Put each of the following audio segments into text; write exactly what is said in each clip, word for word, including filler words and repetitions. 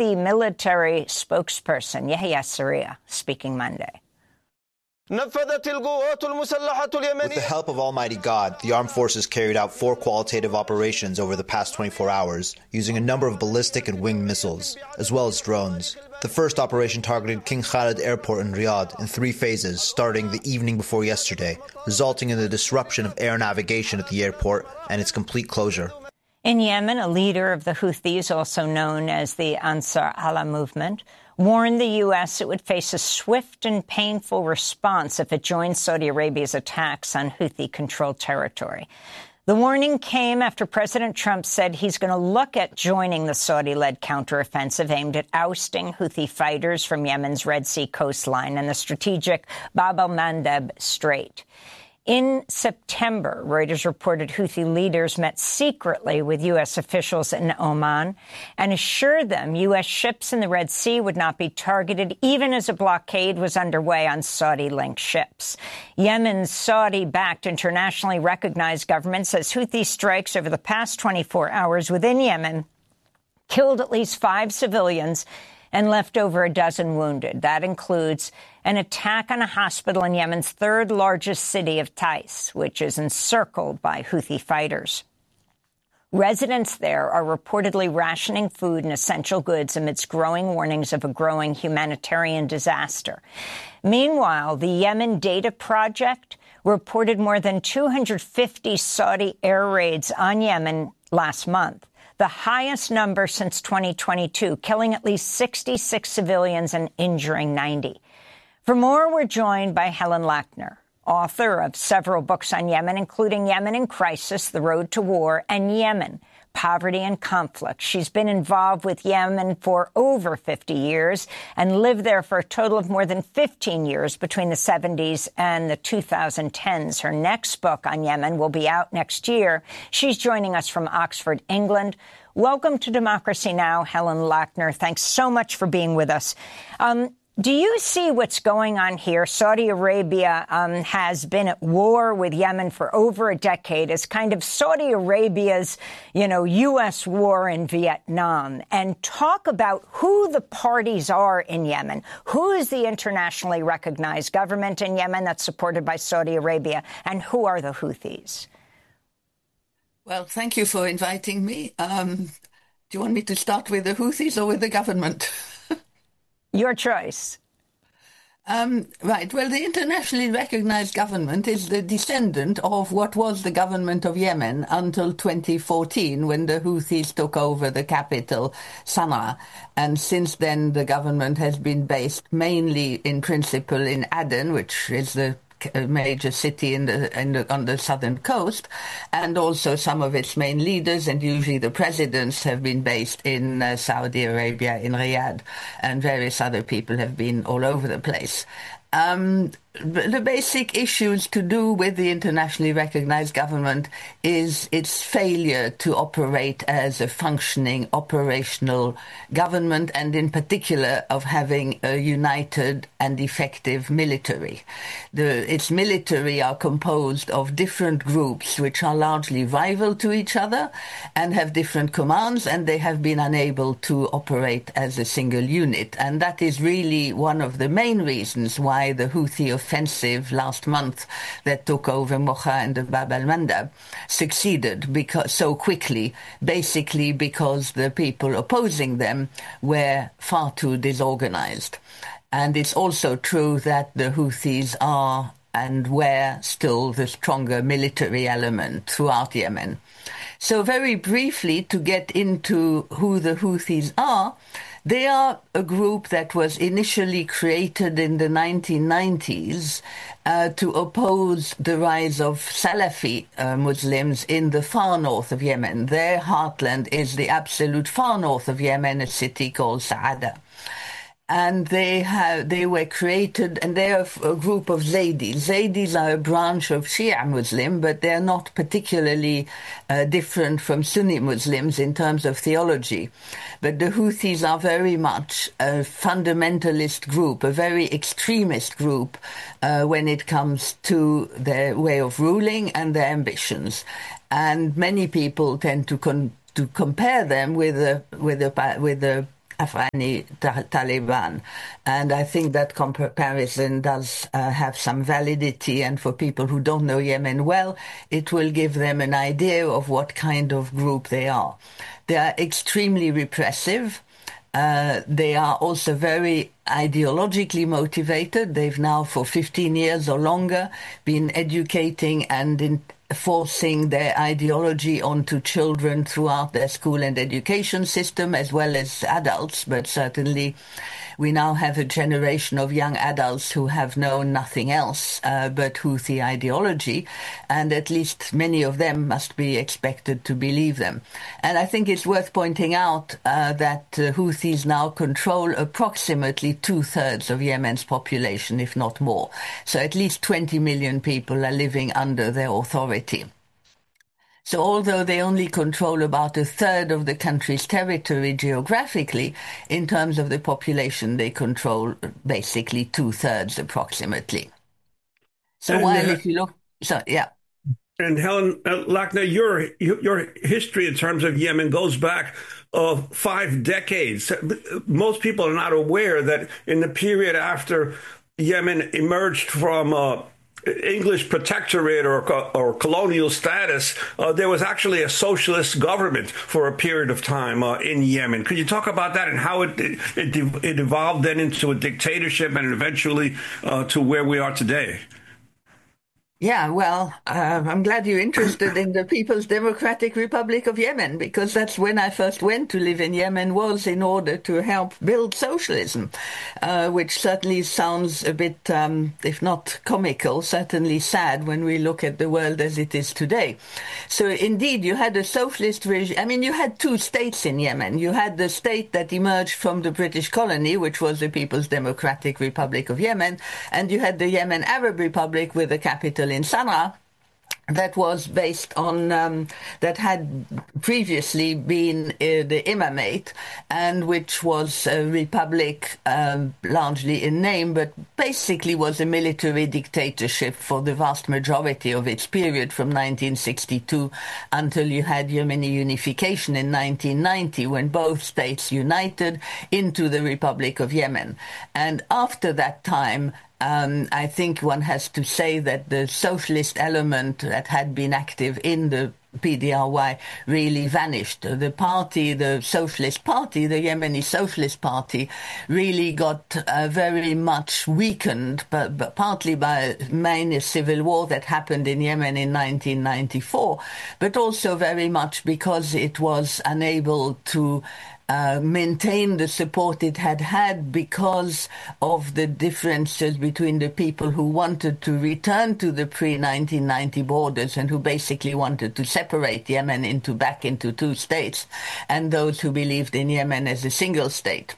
Houthi military spokesperson Yahya Saree speaking Monday. With the help of Almighty God, the armed forces carried out four qualitative operations over the past twenty-four hours, using a number of ballistic and winged missiles, as well as drones. The first operation targeted King Khalid Airport in Riyadh in three phases, starting the evening before yesterday, resulting in the disruption of air navigation at the airport and its complete closure. In Yemen, a leader of the Houthis, also known as the Ansar Allah movement, warned the U S it would face a swift and painful response if it joined Saudi Arabia's attacks on Houthi-controlled territory. The warning came after President Trump said he's going to look at joining the Saudi-led counteroffensive aimed at ousting Houthi fighters from Yemen's Red Sea coastline and the strategic Bab el-Mandeb Strait. In September, Reuters reported Houthi leaders met secretly with U S officials in Oman and assured them U S ships in the Red Sea would not be targeted, even as a blockade was underway on Saudi-linked ships. Yemen's Saudi-backed internationally recognized government says Houthi strikes over the past twenty-four hours within Yemen killed at least five civilians and left over a dozen wounded. That includes an attack on a hospital in Yemen's third-largest city of Taiz, which is encircled by Houthi fighters. Residents there are reportedly rationing food and essential goods amidst growing warnings of a growing humanitarian disaster. Meanwhile, the Yemen Data Project reported more than two hundred fifty Saudi air raids on Yemen last month, the highest number since twenty twenty-two, killing at least sixty-six civilians and injuring ninety. For more, we're joined by Helen Lackner, author of several books on Yemen, including Yemen in Crisis, The Road to War, and Yemen, Poverty and Conflict. She's been involved with Yemen for over fifty years and lived there for a total of more than fifteen years between the seventies and the two thousand tens. Her next book on Yemen will be out next year. She's joining us from Oxford, England. Welcome to Democracy Now!, Helen Lackner. Thanks so much for being with us. Um, Do you see what's going on here? Saudi Arabia um, has been at war with Yemen for over a decade. It's kind of Saudi Arabia's, you know, U S war in Vietnam. And talk about who the parties are in Yemen. Who is the internationally recognized government in Yemen that's supported by Saudi Arabia? And who are the Houthis? Well, thank you for inviting me. Um, do you want me to start with the Houthis or with the government? Your choice. Um, right. Well, the internationally recognized government is the descendant of what was the government of Yemen until twenty fourteen, when the Houthis took over the capital, Sana'a. And since then, the government has been based mainly in principle in Aden, which is the a major city in the, in the on the southern coast, and also some of its main leaders and usually the presidents have been based in uh, Saudi Arabia, in Riyadh, and various other people have been all over the place. Um, the basic issues to do with the internationally recognized government is its failure to operate as a functioning operational government, and in particular of having a united and effective military. The, its military are composed of different groups which are largely rival to each other and have different commands, and they have been unable to operate as a single unit. And that is really one of the main reasons why the Houthi offensive last month that took over Mocha and the Bab el-Mandeb succeeded because so quickly, basically because the people opposing them were far too disorganized. And it's also true that the Houthis are and were still the stronger military element throughout Yemen. So very briefly, to get into who the Houthis are, they are a group that was initially created in the nineteen nineties uh, to oppose the rise of Salafi uh, Muslims in the far north of Yemen. Their heartland is the absolute far north of Yemen, a city called Sa'ada. And they have, they were created, and they are a group of Zaydis. Zaydis are a branch of Shia Muslim, but they're not particularly uh, different from Sunni Muslims in terms of theology. But the Houthis are very much a fundamentalist group, a very extremist group uh, when it comes to their way of ruling and their ambitions. And many people tend to con- to compare them with the with the with the Afghani ta- Taliban. And I think that comparison does uh, have some validity. And for people who don't know Yemen well, it will give them an idea of what kind of group they are. They are extremely repressive. Uh, they are also very ideologically motivated. They've now, for fifteen years or longer, been educating and in forcing their ideology onto children throughout their school and education system, as well as adults. But certainly we now have a generation of young adults who have known nothing else uh, but Houthi ideology, and at least many of them must be expected to believe them. And I think it's worth pointing out uh, that uh, Houthis now control approximately two-thirds of Yemen's population, if not more. So at least twenty million people are living under their authority. So although they only control about a third of the country's territory geographically, in terms of the population, they control basically two-thirds approximately. So and, while uh, if you look... So, yeah. And Helen uh, Lackner, your your history in terms of Yemen goes back uh, five decades. Most people are not aware that in the period after Yemen emerged from uh, English protectorate or, or colonial status, uh, there was actually a socialist government for a period of time uh, in Yemen. Could you talk about that and how it it, it evolved then into a dictatorship and eventually uh, to where we are today? Yeah, well, uh, I'm glad you're interested in the People's Democratic Republic of Yemen, because that's when I first went to live in Yemen, was in order to help build socialism, uh, which certainly sounds a bit, um, if not comical, certainly sad when we look at the world as it is today. So indeed, you had a socialist regime. I mean, you had two states in Yemen. You had the state that emerged from the British colony, which was the People's Democratic Republic of Yemen, and you had the Yemen Arab Republic with the capital in Sana'a, that was based on, um, that had previously been uh, the Imamate, and which was a republic um, largely in name, but basically was a military dictatorship for the vast majority of its period from nineteen sixty-two until you had Yemeni unification in nineteen ninety, when both states united into the Republic of Yemen. And after that time, Um, I think one has to say that the socialist element that had been active in the P D R Y really vanished. The party, the Socialist Party, the Yemeni Socialist Party, really got uh, very much weakened, but, but partly by mainly civil war that happened in Yemen in nineteen ninety-four, but also very much because it was unable to Uh, maintain the support it had had because of the differences between the people who wanted to return to the pre nineteen ninety borders and who basically wanted to separate Yemen into back into two states, and those who believed in Yemen as a single state.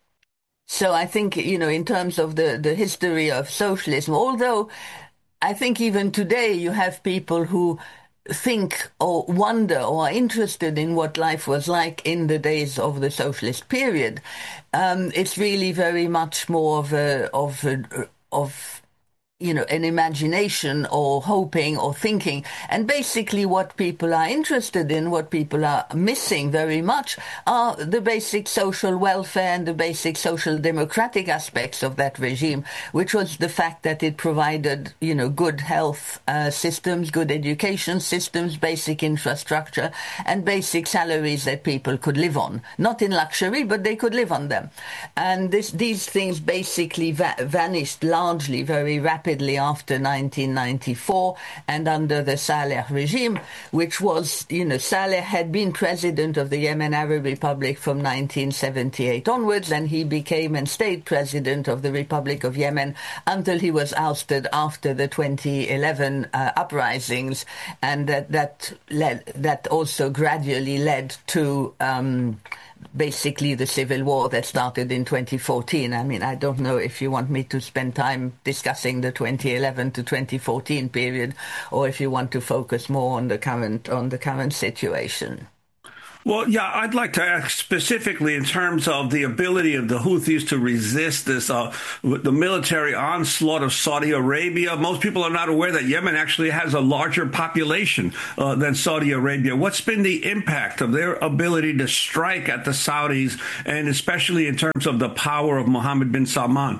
So I think, you know, in terms of the, the history of socialism, although I think even today you have people who think or wonder or are interested in what life was like in the days of the socialist period, um, it's really very much more of a, of a, of you know, an imagination or hoping or thinking. And basically what people are interested in, what people are missing very much, are the basic social welfare and the basic social democratic aspects of that regime, which was the fact that it provided, you know, good health uh, systems, good education systems, basic infrastructure, and basic salaries that people could live on. Not in luxury, but they could live on them. And this, these things basically va- vanished largely very rapidly after nineteen ninety-four and under the Saleh regime, which was, you know, Saleh had been president of the Yemen Arab Republic from nineteen seventy-eight onwards, and he became and stayed president of the Republic of Yemen until he was ousted after the twenty eleven uh, uprisings, and that that led that also gradually led to um, basically the civil war that started in twenty fourteen. I mean, I don't know if you want me to spend time discussing the twenty eleven to twenty fourteen period, or if you want to focus more on the current on the current situation. Well, yeah, I'd like to ask specifically in terms of the ability of the Houthis to resist this, uh, the military onslaught of Saudi Arabia. Most people are not aware that Yemen actually has a larger population uh, than Saudi Arabia. What's been the impact of their ability to strike at the Saudis, and especially in terms of the power of Mohammed bin Salman?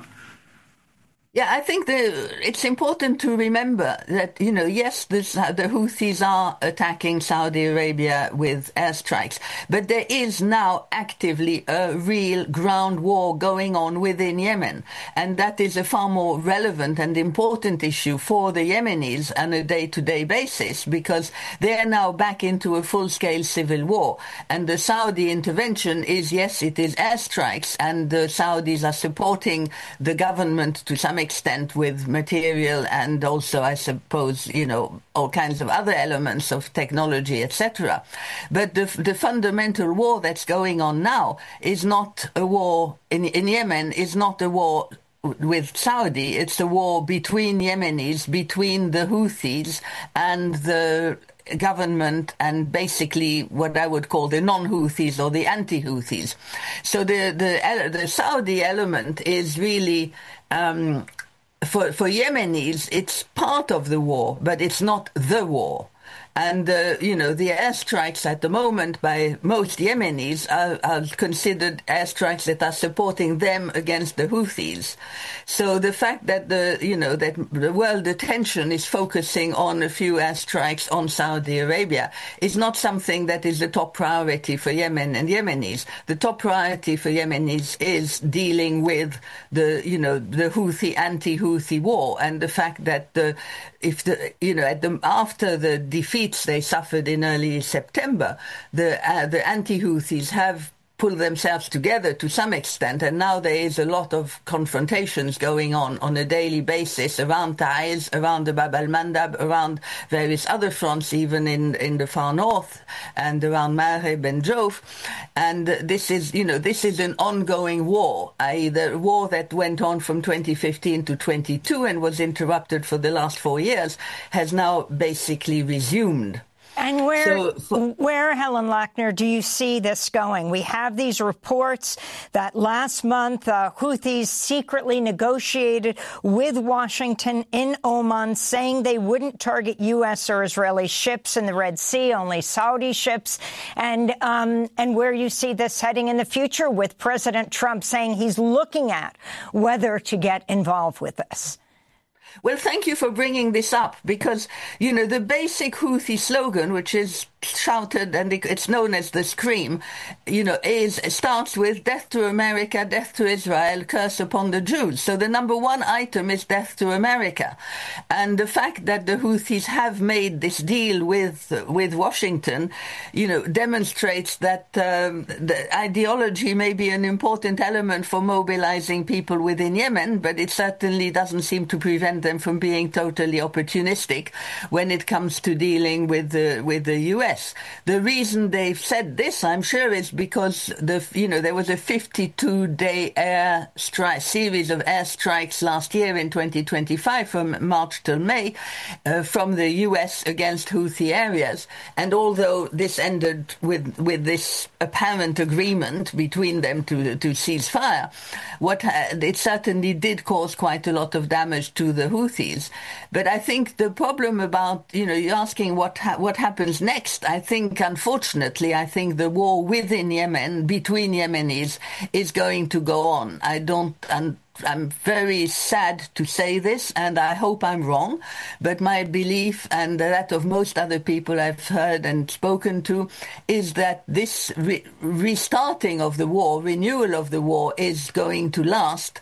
Yeah, I think the, it's important to remember that, you know, yes, this, the Houthis are attacking Saudi Arabia with airstrikes, but there is now actively a real ground war going on within Yemen. And that is a far more relevant and important issue for the Yemenis on a day-to-day basis, because they are now back into a full-scale civil war. And the Saudi intervention is, yes, it is airstrikes, and the Saudis are supporting the government to some extent with material and also, I suppose, you know, all kinds of other elements of technology, et cetera. But the, the fundamental war that's going on now is not a war in, in Yemen, is not a war with Saudi. It's a war between Yemenis, between the Houthis and the government, and basically what I would call the non-Houthis or the anti-Houthis. So the, the, the Saudi element is really... Um, For, for Yemenis, it's part of the war, but it's not the war. And, uh, you know, the airstrikes at the moment by most Yemenis are, are considered airstrikes that are supporting them against the Houthis. So the fact that the, you know, that the world attention is focusing on a few airstrikes on Saudi Arabia is not something that is the top priority for Yemen and Yemenis. The top priority for Yemenis is dealing with the, you know, the Houthi, anti-Houthi war, and the fact that the, if the, you know, at the, after the defeat they suffered in early September, the uh, the anti-Houthis have pulled themselves together to some extent, and now there is a lot of confrontations going on on a daily basis around Taiz, around the Bab al-Mandab, around various other fronts, even in, in the far north, and around Marib and Jouf. And this is, you know, this is an ongoing war, that is the war that went on from twenty fifteen to twenty-two and was interrupted for the last four years, has now basically resumed. And where, so, for, where, Helen Lochner, do you see this going? We have these reports that last month uh, Houthis secretly negotiated with Washington in Oman, saying they wouldn't target U S or Israeli ships in the Red Sea, only Saudi ships. And, um, and where you see this heading in the future, with President Trump saying he's looking at whether to get involved with this. Well, thank you for bringing this up, because, you know, the basic Houthi slogan, which is shouted, and it's known as the Scream, you know, is starts with death to America, death to Israel, curse upon the Jews. So the number one item is death to America. And the fact that the Houthis have made this deal with with Washington, you know, demonstrates that um, the ideology may be an important element for mobilizing people within Yemen, but it certainly doesn't seem to prevent them from being totally opportunistic when it comes to dealing with the with the U S. The reason they've said this, I'm sure, is because the you know there was a fifty-two day air strike series of airstrikes last year in twenty twenty-five from March till May uh, from the U S against Houthi areas, and although this ended with with this apparent agreement between them to to cease fire, what uh, it certainly did cause quite a lot of damage to the Houthis. But I think the problem about, you know, you're asking what ha- what happens next. I think, unfortunately, I think the war within Yemen, between Yemenis, is going to go on. I don't, and I'm very sad to say this, and I hope I'm wrong, but my belief, and that of most other people I've heard and spoken to, is that this re- restarting of the war, renewal of the war, is going to last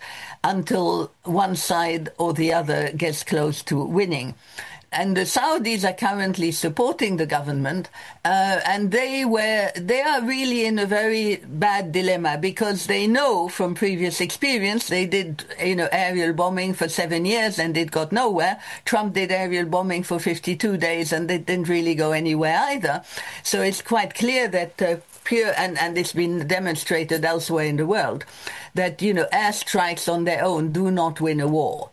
until one side or the other gets close to winning. And the Saudis are currently supporting the government, uh, and they were they are really in a very bad dilemma, because they know from previous experience, they did, you know, aerial bombing for seven years and it got nowhere. Trump did aerial bombing for fifty-two days and it didn't really go anywhere either. So it's quite clear that uh, pure, and, and it's been demonstrated elsewhere in the world, that, you know, airstrikes on their own do not win a war.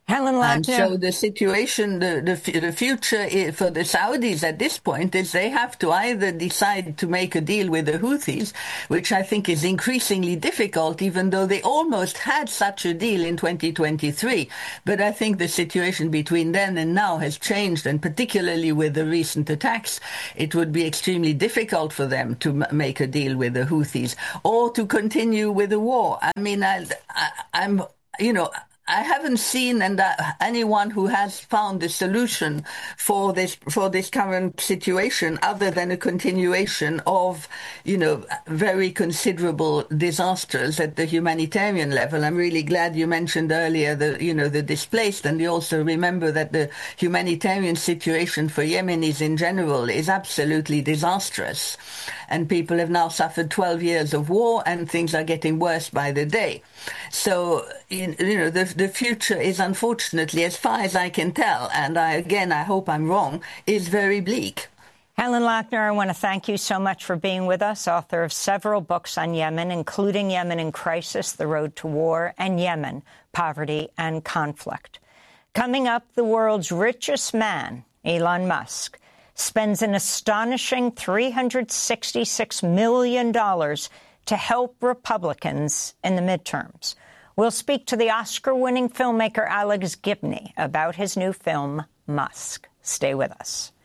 Helen Lackner. And so the situation, the, the, the future for the Saudis at this point is they have to either decide to make a deal with the Houthis, which I think is increasingly difficult, even though they almost had such a deal in twenty twenty-three. But I think the situation between then and now has changed, and particularly with the recent attacks, it would be extremely difficult for them to m- make a deal with the Houthis or to continue with the war. I mean, I, I, I'm, you know, I haven't seen and uh, anyone who has found a solution for this for this current situation other than a continuation of, you know, very considerable disasters at the humanitarian level. I'm really glad you mentioned earlier the, you know, the displaced, and you also remember that the humanitarian situation for Yemenis in general is absolutely disastrous. And people have now suffered twelve years of war, and things are getting worse by the day. So, you know, the, the future is, unfortunately, as far as I can tell, and I, again, I hope I'm wrong, is very bleak. Helen Lackner, I want to thank you so much for being with us, author of several books on Yemen, including Yemen in Crisis, The Road to War, and Yemen, Poverty and Conflict. Coming up, the world's richest man, Elon Musk, spends an astonishing three hundred sixty-six million dollars to help Republicans in the midterms. We'll speak to the Oscar-winning filmmaker Alex Gibney about his new film, Musk. Stay with us.